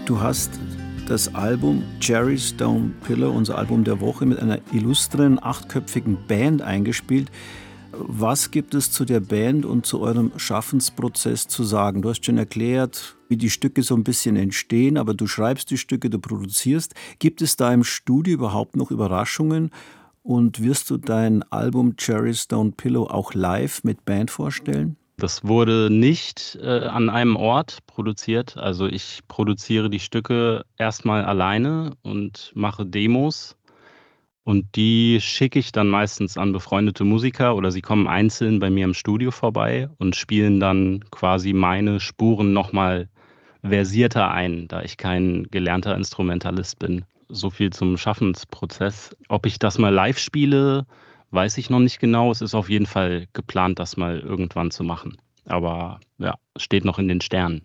Du hast das Album Cherry Stone Pillow, unser Album der Woche, mit einer illustren, 8-köpfigen Band eingespielt. Was gibt es zu der Band und zu eurem Schaffensprozess zu sagen? Du hast schon erklärt, wie die Stücke so ein bisschen entstehen, aber du schreibst die Stücke, du produzierst. Gibt es da im Studio überhaupt noch Überraschungen? Und wirst du dein Album Cherry Stone Pillow auch live mit Band vorstellen? Das wurde nicht an einem Ort produziert. Also ich produziere die Stücke erstmal alleine und mache Demos. Und die schicke ich dann meistens an befreundete Musiker oder sie kommen einzeln bei mir im Studio vorbei und spielen dann quasi meine Spuren nochmal versierter ein, da ich kein gelernter Instrumentalist bin. So viel zum Schaffensprozess. Ob ich das mal live spiele, weiß ich noch nicht genau. Es ist auf jeden Fall geplant, das mal irgendwann zu machen. Aber ja, es steht noch in den Sternen.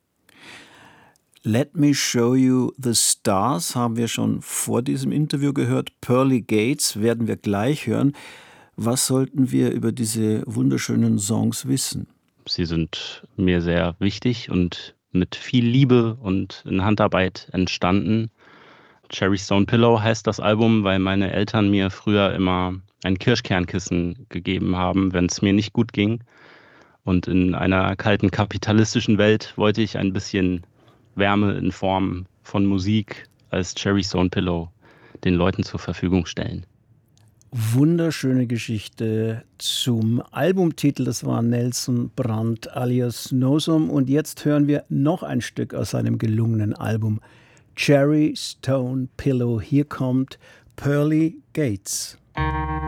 Let Me Show You the Stars haben wir schon vor diesem Interview gehört. Pearly Gates werden wir gleich hören. Was sollten wir über diese wunderschönen Songs wissen? Sie sind mir sehr wichtig und mit viel Liebe und in Handarbeit entstanden. Cherry Stone Pillow heißt das Album, weil meine Eltern mir früher immer ein Kirschkernkissen gegeben haben, wenn es mir nicht gut ging. Und in einer kalten kapitalistischen Welt wollte ich ein bisschen Wärme in Form von Musik als Cherry Stone Pillow den Leuten zur Verfügung stellen. Wunderschöne Geschichte zum Albumtitel. Das war Nelson Brandt alias Nosum. Und jetzt hören wir noch ein Stück aus seinem gelungenen Album Cherry Stone Pillow. Hier kommt Pearly Gates.